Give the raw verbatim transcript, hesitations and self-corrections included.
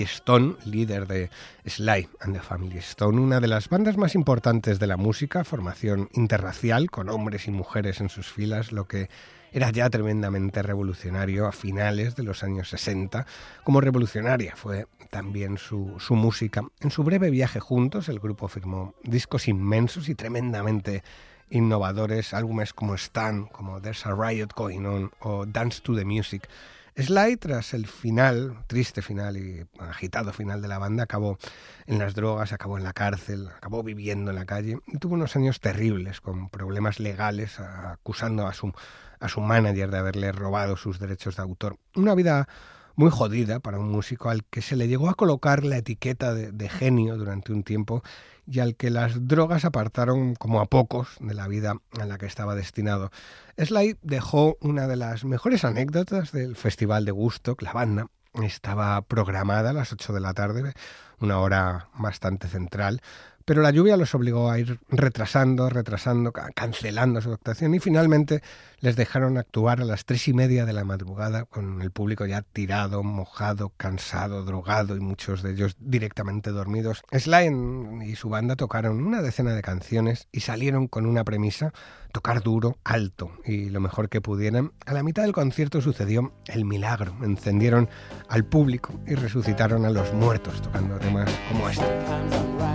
Stone, líder de Sly and the Family Stone, una de las bandas más importantes de la música, formación interracial con hombres y mujeres en sus filas, lo que era ya tremendamente revolucionario a finales de los años sesenta. Como revolucionaria fue también su, su música. En su breve viaje juntos, el grupo firmó discos inmensos y tremendamente innovadores, álbumes como Stan, como There's a Riot Going On o Dance to the Music. Sly, tras el final, triste final y agitado final de la banda, acabó en las drogas, acabó en la cárcel, acabó viviendo en la calle y tuvo unos años terribles con problemas legales, acusando a su, a su manager de haberle robado sus derechos de autor. Una vida muy jodida para un músico al que se le llegó a colocar la etiqueta de, de genio durante un tiempo y al que las drogas apartaron como a pocos de la vida a la que estaba destinado. Sly dejó una de las mejores anécdotas del Festival de Woodstock. La banda estaba programada a las ocho de la tarde, una hora bastante central, pero la lluvia los obligó a ir retrasando, retrasando, cancelando su actuación y finalmente les dejaron actuar a las tres y media de la madrugada con el público ya tirado, mojado, cansado, drogado y muchos de ellos directamente dormidos. Sly y su banda tocaron una decena de canciones y salieron con una premisa: tocar duro, alto y lo mejor que pudieran. A la mitad del concierto sucedió el milagro. Encendieron al público y resucitaron a los muertos tocando temas como este.